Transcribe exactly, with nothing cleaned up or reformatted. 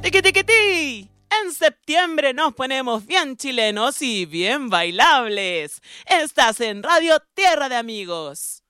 ¡Tiqui, tiqui, ti! En septiembre nos ponemos bien chilenos y bien bailables. Estás en Radio Tierra de Amigos.